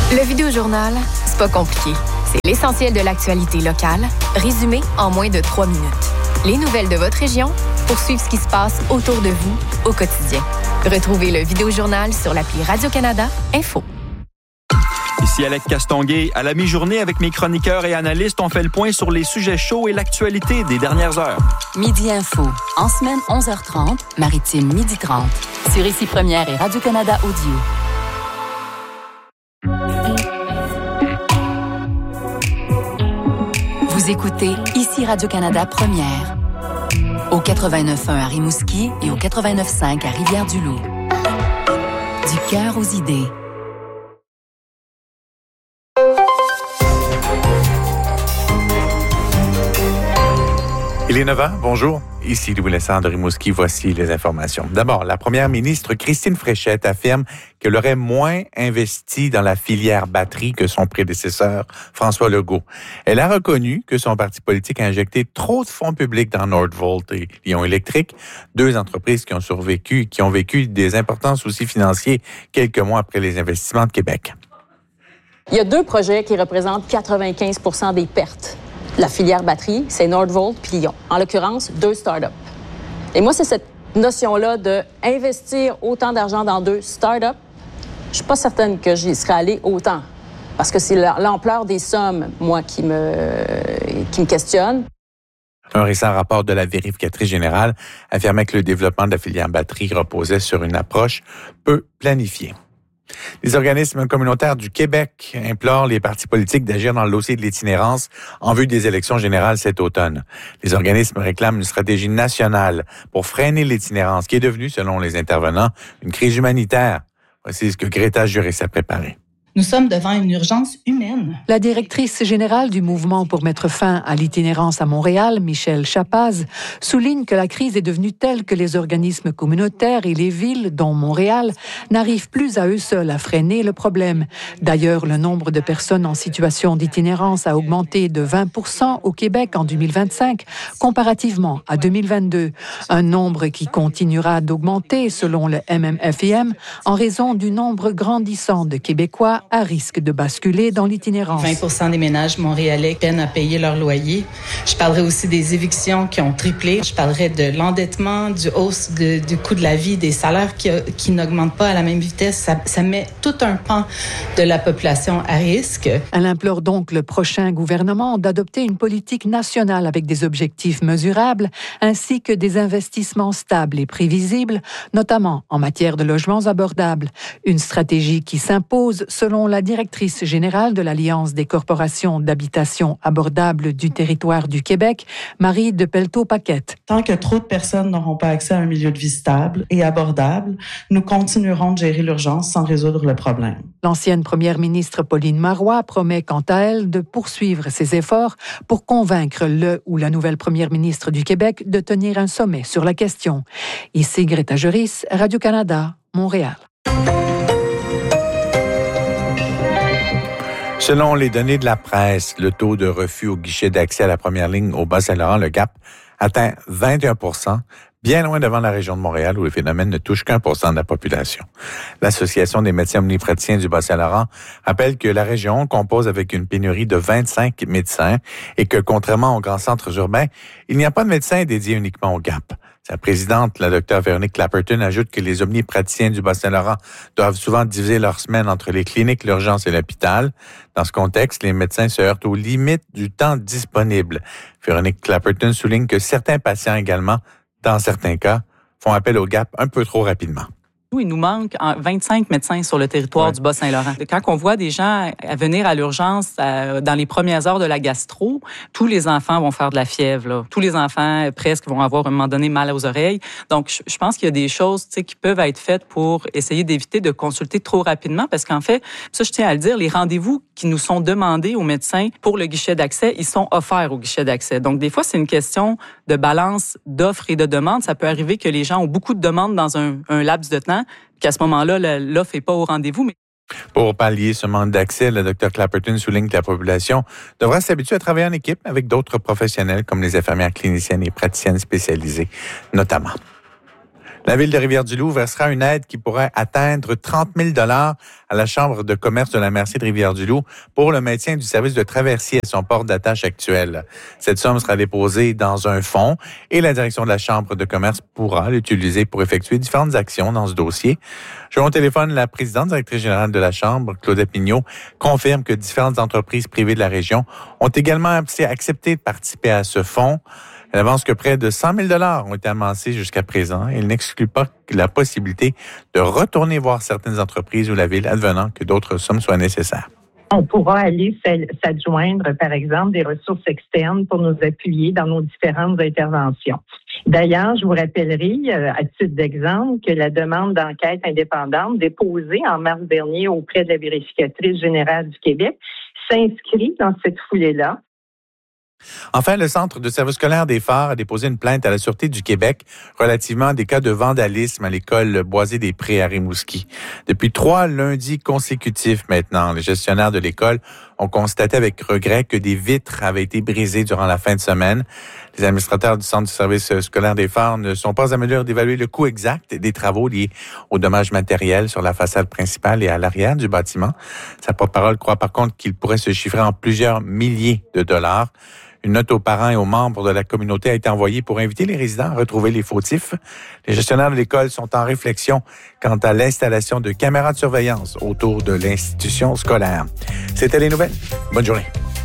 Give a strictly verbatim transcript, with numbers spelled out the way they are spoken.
Le Vidéojournal, c'est pas compliqué. C'est l'essentiel de l'actualité locale, résumé en moins de trois minutes. Les nouvelles de votre région pour suivre ce qui se passe autour de vous au quotidien. Retrouvez le Vidéojournal sur l'appli Radio-Canada Info. Ici Alec Castonguay. À la mi-journée, avec mes chroniqueurs et analystes, on fait le point sur les sujets chauds et l'actualité des dernières heures. Midi Info. En semaine, onze heures trente, Maritime, midi trente. Sur Ici Première et Radio-Canada Audio. Vous écoutez Ici Radio-Canada Première. Au quatre-vingt-neuf point un à Rimouski et au quatre-vingt-neuf point cinq à Rivière-du-Loup. Du cœur aux idées. Il est neuf heures, bonjour. Ici Louis-Lessard de Rimouski, voici les informations. D'abord, la première ministre Christine Fréchette affirme qu'elle aurait moins investi dans la filière batterie que son prédécesseur François Legault. Elle a reconnu que son parti politique a injecté trop de fonds publics dans Nordvolt et Lion Électrique, deux entreprises qui ont survécu, qui ont vécu des importants soucis financiers quelques mois après les investissements de Québec. Il y a deux projets qui représentent quatre-vingt-quinze pour cent des pertes. La filière batterie, c'est Nordvolt puis Lion. En l'occurrence, deux startups. Et moi, c'est cette notion-là d'investir autant d'argent dans deux startups. Je suis pas certaine que j'y serais allée autant. Parce que c'est l'ampleur des sommes, moi, qui me, qui me questionne. Un récent rapport de la vérificatrice générale affirmait que le développement de la filière batterie reposait sur une approche peu planifiée. Les organismes communautaires du Québec implorent les partis politiques d'agir dans le dossier de l'itinérance en vue des élections générales cet automne. Les organismes réclament une stratégie nationale pour freiner l'itinérance qui est devenue, selon les intervenants, une crise humanitaire. Voici ce que Greta Juris a préparé. Nous sommes devant une urgence humaine. La directrice générale du mouvement pour mettre fin à l'itinérance à Montréal, Michèle Chapaz, souligne que la crise est devenue telle que les organismes communautaires et les villes, dont Montréal, n'arrivent plus à eux seuls à freiner le problème. D'ailleurs, le nombre de personnes en situation d'itinérance a augmenté de vingt pour cent au Québec en deux mille vingt-cinq, comparativement à deux mille vingt-deux. Un nombre qui continuera d'augmenter, selon le M M F I M, en raison du nombre grandissant de Québécois à risque de basculer dans l'itinérance. vingt pour cent des ménages montréalais peinent à payer leur loyer. Je parlerai aussi des évictions qui ont triplé. Je parlerai de l'endettement, du hausse de, du coût de la vie, des salaires qui, qui n'augmentent pas à la même vitesse. Ça, ça met tout un pan de la population à risque. Elle implore donc le prochain gouvernement d'adopter une politique nationale avec des objectifs mesurables ainsi que des investissements stables et prévisibles, notamment en matière de logements abordables. Une stratégie qui s'impose selon la directrice générale de l'Alliance des corporations d'habitation abordable du territoire du Québec, Marie de Pelletot-Paquette. Tant que trop de personnes n'auront pas accès à un milieu de vie stable et abordable, nous continuerons de gérer l'urgence sans résoudre le problème. L'ancienne première ministre Pauline Marois promet quant à elle de poursuivre ses efforts pour convaincre le ou la nouvelle première ministre du Québec de tenir un sommet sur la question. Ici Greta Juris, Radio-Canada, Montréal. Selon les données de la presse, le taux de refus au guichet d'accès à la première ligne au Bas-Saint-Laurent, le G A P, atteint vingt et un pour cent, bien loin devant la région de Montréal où le phénomène ne touche qu'un pour cent de la population. L'Association des médecins omnipraticiens du Bas-Saint-Laurent rappelle que la région compose avec une pénurie de vingt-cinq médecins et que, contrairement aux grands centres urbains, il n'y a pas de médecins dédiés uniquement au G A P. Sa présidente, la docteure Véronique Clapperton, ajoute que les omnipraticiens du Bas-Saint-Laurent doivent souvent diviser leur semaine entre les cliniques, l'urgence et l'hôpital. Dans ce contexte, les médecins se heurtent aux limites du temps disponible. Véronique Clapperton souligne que certains patients également, dans certains cas, font appel au G A P un peu trop rapidement. Il nous manque vingt-cinq médecins sur le territoire ouais. du Bas-Saint-Laurent. Quand on voit des gens venir à l'urgence euh, dans les premières heures de la gastro, tous les enfants vont faire de la fièvre. Là. Tous les enfants, presque, vont avoir à un moment donné mal aux oreilles. Donc, je, je pense qu'il y a des choses qui peuvent être faites pour essayer d'éviter de consulter trop rapidement parce qu'en fait, ça, je tiens à le dire, les rendez-vous qui nous sont demandés aux médecins pour le guichet d'accès, ils sont offerts au guichet d'accès. Donc, des fois, c'est une question de balance d'offres et de demandes. Ça peut arriver que les gens ont beaucoup de demandes dans un, un laps de temps, qu'à ce moment-là, l'offre n'est pas au rendez-vous. Mais... Pour pallier ce manque d'accès, le docteur Clapperton souligne que la population devra s'habituer à travailler en équipe avec d'autres professionnels comme les infirmières cliniciennes et praticiennes spécialisées, notamment. La Ville de Rivière-du-Loup versera une aide qui pourrait atteindre trente mille dollars à la Chambre de commerce de la Mercier de Rivière-du-Loup pour le maintien du service de traversier à son port d'attache actuel. Cette somme sera déposée dans un fonds et la direction de la Chambre de commerce pourra l'utiliser pour effectuer différentes actions dans ce dossier. Je au téléphone la présidente directrice générale de la Chambre, Claudette Mignot, confirme que différentes entreprises privées de la région ont également accepté de participer à ce fonds. Elle avance que près de cent mille dollars ont été amassés jusqu'à présent. Elle n'exclut pas la possibilité de retourner voir certaines entreprises ou la Ville, advenant que d'autres sommes soient nécessaires. On pourra aller s'adjoindre, par exemple, des ressources externes pour nous appuyer dans nos différentes interventions. D'ailleurs, je vous rappellerai, à titre d'exemple, que la demande d'enquête indépendante déposée en mars dernier auprès de la vérificatrice générale du Québec s'inscrit dans cette foulée-là. Enfin, le Centre de service scolaire des Phares a déposé une plainte à la Sûreté du Québec relativement à des cas de vandalisme à l'école Boisé-des-Prés à Rimouski. Depuis trois lundis consécutifs maintenant, les gestionnaires de l'école ont constaté avec regret que des vitres avaient été brisées durant la fin de semaine. Les administrateurs du Centre de service scolaire des Phares ne sont pas à mesure d'évaluer le coût exact des travaux liés aux dommages matériels sur la façade principale et à l'arrière du bâtiment. Sa porte-parole croit par contre qu'il pourrait se chiffrer en plusieurs milliers de dollars. Une note aux parents et aux membres de la communauté a été envoyée pour inviter les résidents à retrouver les fautifs. Les gestionnaires de l'école sont en réflexion quant à l'installation de caméras de surveillance autour de l'institution scolaire. C'était les nouvelles. Bonne journée.